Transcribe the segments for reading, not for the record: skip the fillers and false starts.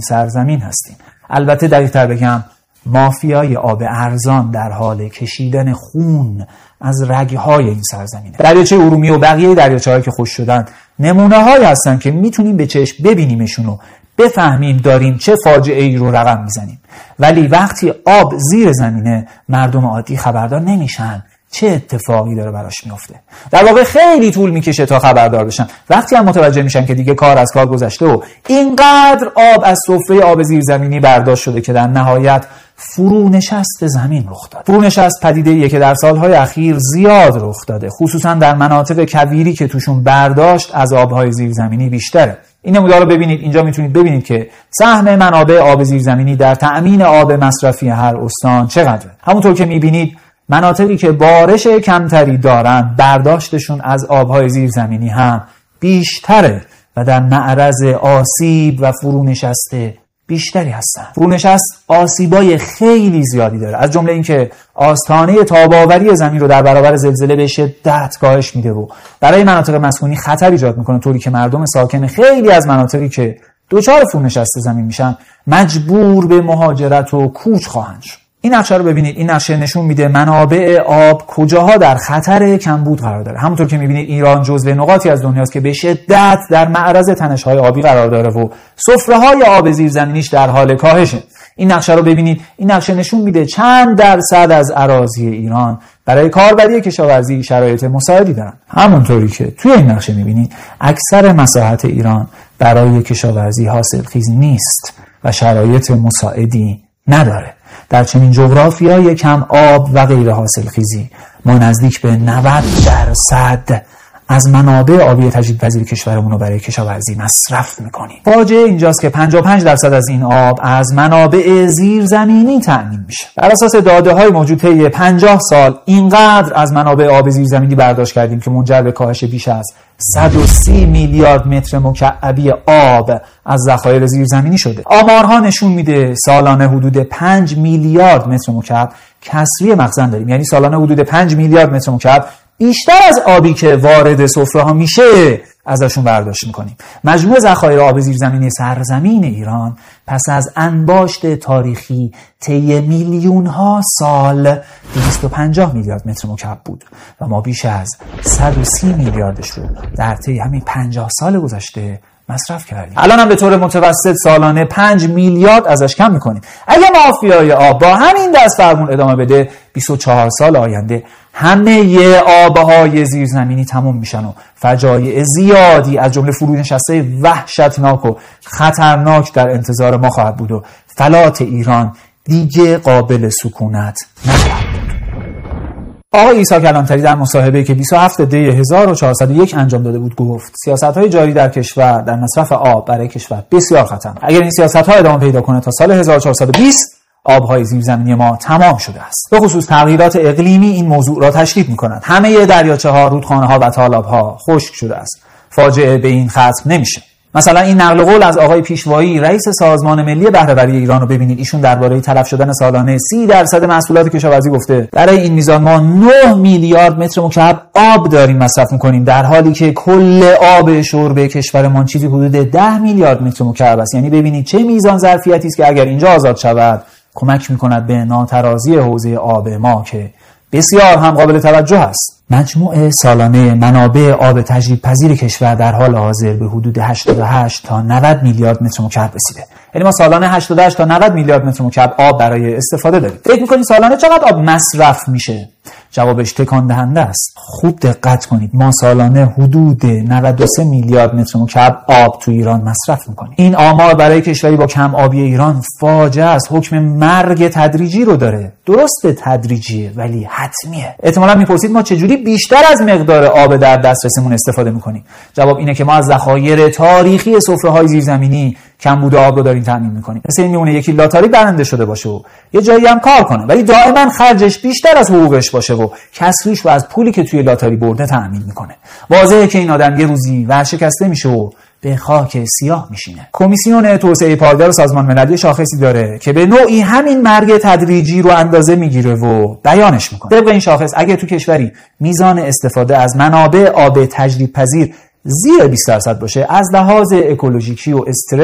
سرزمین هستیم. البته دقیق‌تر بگم مافیای آب ارزان در حال کشیدن خون از رگهای این سرزمینه. دریاچه ارومیه و بقیه دریاچه‌هایی که خشک شدن نمونه‌هایی هستن که میتونیم به چشم ببینیمشون و بفهمیم داریم چه فاجعه‌ای رو رقم میزنیم. ولی وقتی آب زیر زمینه مردم عادی خبردار نمیشن چه اتفاقی داره براش میفته. در واقع خیلی طول میکشه تا خبردار بشن. وقتی هم متوجه میشن که دیگه کار از کار گذشته و اینقدر آب از سفره آب زیرزمینی برداشت شده که در نهایت فرونشست زمین رخ داد. فرونشست پدیده‌ایه که در سالهای اخیر زیاد رخ داده، خصوصا در مناطق کویری که توشون برداشت از آبهای زیرزمینی بیشتره. این نمودار رو ببینید. اینجا میتونید ببینید که سهم منابع آب زیرزمینی در تأمین آب مصرفی هر استان چقدره. همونطور که میبینید مناطقی که بارش کمتری دارن برداشتشون از آبهای زیرزمینی هم بیشتره و در معرض آسیب و فرونشست بیشتری هستن. فرونشست آسیبای خیلی زیادی داره، از جمله اینکه آستانه تاب‌آوری زمین رو در برابر زلزله به شدت کاهش میده و برای مناطق مسکونی خطر ایجاد میکنه، طوری که مردم ساکن خیلی از مناطقی که دچار فرونشست زمین میشن مجبور به مهاجرت و کوچ خواهند شد. این نقشه رو ببینید. این نقشه نشون میده منابع آب کجاها در خطر کمبود قرار داره. همونطور که میبینید ایران جزو نقاطی از دنیاست که به شدت در معرض تنش‌های آبی قرار داره و سفره‌های آب زیرزمینیش در حال کاهشه. این نقشه رو ببینید. این نقشه نشون میده چند درصد از اراضی ایران برای کاربری کشاورزی شرایط مساعدی دارن. همونطوری که توی این نقشه میبینید اکثر مساحت ایران برای کشاورزی حاصلخیز نیست و شرایط مساعدی نداره. در چنین جغرافیای کم آب و غیر حاصلخیزی ما نزدیک به 90% از منابع آبی تجدیدپذیر کشورمون رو برای کشاورزی مصرف میکنیم. فاجعه اینجاست که 55% از این آب از منابع زیرزمینی تأمین میشه. بر اساس داده‌های موجود طی 50 سال اینقدر از منابع آب زیرزمینی برداشت کردیم که منجر به کاهش بیش از 130 میلیارد متر مکعبی آب از ذخایر زیرزمینی شده. آمارها نشون میده سالانه حدود 5 میلیارد متر مکعب کسری مخزن داریم. یعنی سالانه حدود 5 میلیارد متر مکعب بیشتر از آبی که وارد سفره‌ها میشه ازشون برداشت میکنیم. مجموع ذخایر آب زیرزمینی سرزمین ایران پس از انباشت تاریخی طی میلیون‌ها سال 250 میلیارد متر مکعب بود و ما بیش از 130 میلیاردش رو در طی همین 50 سال گذشته مصرف کردیم. الان هم به طور متوسط سالانه 5 میلیارد ازش کم میکنیم. اگه مافیای آب با همین دست فرمون ادامه بده 24 سال آینده همه آبهای زیرزمینی تموم میشن و فجایع زیادی از جمله فرونشست‌های وحشتناک و خطرناک در انتظار ما خواهد بود و فلات ایران دیگه قابل سکونت نخواهد بود. آقای عیسی کلانتری در مصاحبه‌ای که 27 دی 1401 انجام داده بود گفت سیاست‌های جاری در کشور در مصرف آب برای کشور بسیار خطرناک. اگر این سیاست‌ها ادامه پیدا کنه تا سال 1420 آبهای زیرزمینی ما تمام شده است. به خصوص تغییرات اقلیمی این موضوع را تشدید می‌کند. همه دریاچه‌ها، رودخانه‌ها و تالاب‌ها خشک شده است. فاجعه به این ختم نمیشه. مثلا این نقل قول از آقای پیشوایی رئیس سازمان ملی بهره‌وری ایران رو ببینید. ایشون درباره تلف شدن سالانه 30% محصولات کشاورزی گفته برای این میزان ما 9 میلیارد متر مکعب آب داریم مصرف می‌کنیم، در حالی که کل آب شرب کشورمان چیزی حدود 10 میلیارد متر مکعب است. یعنی ببینید چه میزان ظرفیتی است که اگر اینجا آزاد شود کمک می‌کند به ناترازی حوزه آب ما که بسیار هم قابل توجه است. مجموع سالانه منابع آب تجدیدپذیر کشور در حال حاضر به حدود 88 تا 90 میلیارد متر مکعب رسیده. یعنی ما سالانه 88 تا 90 میلیارد متر مکعب آب برای استفاده داریم. فکر می‌کنید سالانه چقدر آب مصرف میشه؟ جوابش تکان دهنده است. خوب دقت کنید. ما سالانه حدود 93 میلیارد متر مکعب آب تو ایران مصرف می‌کنیم. این آمار برای کشوری با کم آبی ایران فاجعه است. حکم مرگ تدریجی رو داره. درسته تدریجیه ولی حتمیه. احتمالاً می‌پرسید ما چجوری بیشتر از مقدار آب در دسترسمون استفاده می‌کنیم؟ جواب اینه که ما از ذخایر تاریخی سفره‌های زیرزمینی کمبود آب رو داریم تامین می‌کنیم. مثل این میمونه یکی لاتاری برنده شده باشه و یه جایی هم کار کنه ولی دائما خرجش بیشتر از حقوقش باشه و کسریش رو از پولی که توی لاتاری برده تامین می‌کنه. واضحه که این آدم یه روزی ورشکسته میشه و به خاک سیاه میشینه. کمیسیون توسعه پایدار سازمان ملل شاخصی داره که به نوعی همین مرگ تدریجی رو اندازه میگیره و بیانش میکنه. طبق این شاخص اگه تو کشوری میزان استفاده از منابع آب تجدیدپذیر زیر 20% باشه، از لحاظ اکولوژیکی و استرس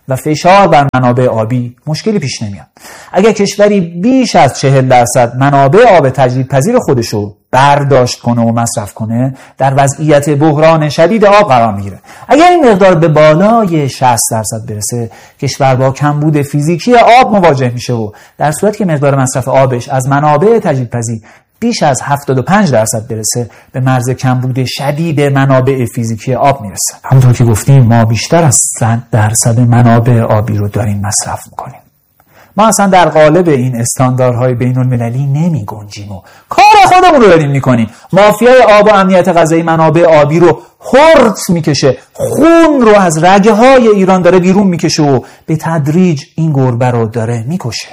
و فشار بر منابع آبی مشکلی پیش نمیاد. اگر کشوری بیش از 40% منابع آب تجدیدپذیر خودشو برداشت کنه و مصرف کنه، در وضعیت بحران شدید آب قرار میگیره. اگر این مقدار به بالای 60% برسه، کشور با کمبود فیزیکی آب مواجه میشه و در صورتی که مقدار مصرف آبش از منابع تجدیدپذیر بیش از 75% برسه، به مرز کمبود شدید منابع فیزیکی آب میرسه. همونطور که گفتیم ما بیشتر از 100% منابع آبی رو داریم مصرف میکنیم. ما اصلا در قالب این استانداردهای بین المللی نمی گنجیم و کار خودمون رو داریم میکنیم. مافیای آب و امنیت غذایی منابع آبی رو هرت میکشه، خون رو از رگه های ایران داره بیرون میکشه و به تدریج این گربه رو داره میکشه.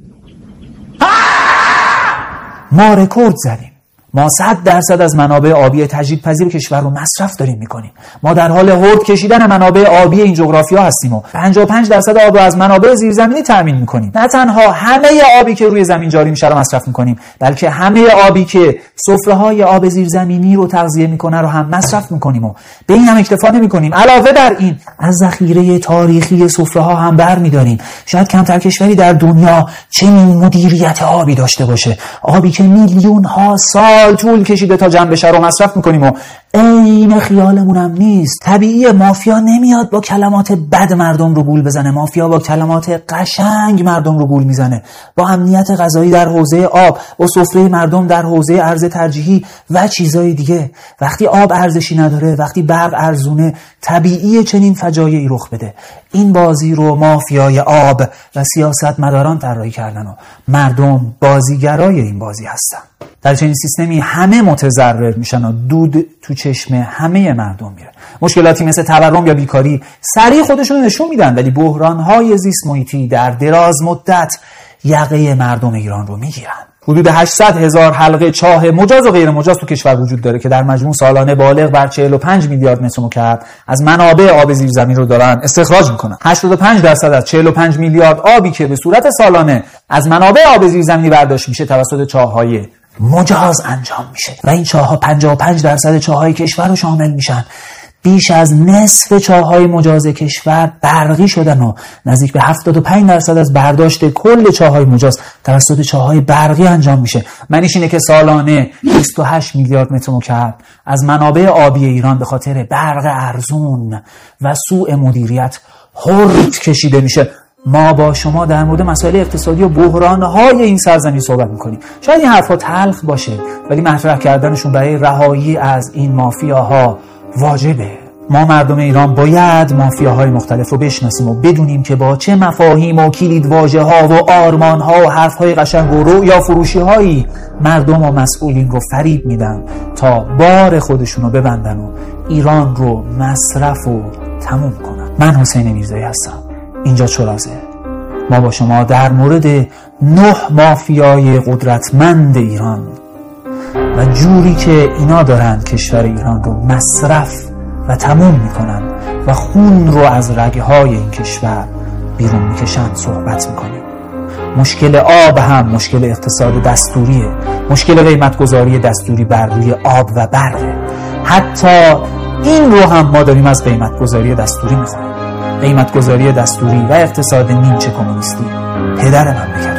ما رکورد زدیم. ما 100% از منابع آبی تجدیدپذیر کشور رو مصرف داریم میکنیم. ما در حال هرد کشیدن منابع آبی این جغرافیا هستیم و 55% آب رو از منابع زیرزمینی تامین میکنیم. نه تنها همه آبی که روی زمین جاری میشه رو مصرف میکنیم، بلکه همه آبی که سفره‌های آب زیرزمینی رو تغذیه میکنه رو هم مصرف میکنیم و به این هم اکتفا نمیکنیم. علاوه بر این از ذخیره تاریخی سفره‌ها هم برمی‌داریم. شاید کمتر کشوری در دنیا چنین مدیریت آبی داشته باشه. آبی که میلیون ها سال طول کشیده تا جمع بشه رو مصرف میکنیم و عین خیالمون هم نیست. طبیعیه مافیا نمیاد با کلمات بد مردم رو گول بزنه، مافیا با کلمات قشنگ مردم رو گول میزنه. با امنیت غذایی در حوزه آب، با سفره مردم در حوزه ارز ترجیحی و چیزای دیگه. وقتی آب ارزشی نداره، وقتی برق ارزونه، طبیعیه چنین فجایعی رخ بده. این بازی رو مافیای آب و سیاستمداران طراحی کردن و مردم بازیگرای این بازی هستن. در چنین سیستمی همه متضرر میشن و دود تو چشم همه مردم میره. مشکلاتی مثل تورم یا بیکاری سریع خودشون نشون میدن، ولی بحران‌های زیست محیطی در دراز مدت یقه مردم ایران رو میگیرن. حدود 800,000 حلقه چاه مجاز و غیر مجاز تو کشور وجود داره که در مجموع سالانه بالغ بر 45 میلیارد متر مکعب از منابع آب زیرزمین رو دارن استخراج میکنن. 85% از 45 میلیارد آبی که به صورت سالانه از منابع آب زیرزمینی برداشت میشه توسط چاه‌های مجاز انجام میشه و این چاه‌ها 55% چاه‌های کشور رو شامل میشن. بیش از نصف چاه‌های مجاز کشور برقی شدن و نزدیک به 75% از برداشت کل چاه‌های مجاز توسط چاه‌های برقی انجام میشه. معنیش اینه که سالانه 28 میلیارد متر مکعب از منابع آبی ایران به خاطر برق ارزون و سوء مدیریت هرت کشیده میشه. ما با شما در مورد مسائل اقتصادی و بحران‌های این سرزمین صحبت می‌کنیم. شاید این حرفا تلخ باشه، ولی مطرح کردنشون برای رهایی از این مافیاها واجبه. ما مردم ایران باید مافیاهای مختلف رو بشناسیم و بدونیم که با چه مفاهیم و کلیدواژه‌ها و آرمان‌ها و حرف‌های قشنگ و رؤیا فروشی‌هایی مردم و مسئولین رو فریب میدن تا بار خودشون رو ببندن و ایران رو مصرف و تموم کنن. من حسین میرزایی هستم. اینجا چرازه. ما با شما در مورد 9 مافیای قدرتمند ایران و جوری که اینا دارن کشور ایران رو مصرف و تموم میکنن و خون رو از رگهای این کشور بیرون میکشن صحبت میکنیم. مشکل آب هم مشکل اقتصاد دستوریه، مشکل قیمتگذاری دستوری بر روی آب و برق. حتی این رو هم ما داریم از قیمتگذاری دستوری میخوریم. قیمتگذاری دستوری و اقتصاد نیمچه کمونیستی پدر مملکت